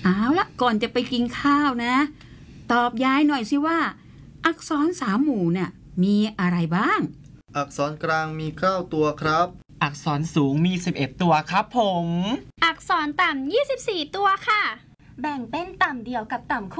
เอาละก่อนจะไปกินข้าวนะตอบยายหน่อยสิว่าอักษร3 หมู่เนี่ยมีอะไรบ้างอักษรกลางมี9ตัวครับอักษรสูงมี11ตัวครับผมอักษรต่ำ24ตัวค่ะแบ่งเป็นต่ำเดี่ยวกับต่ำคู่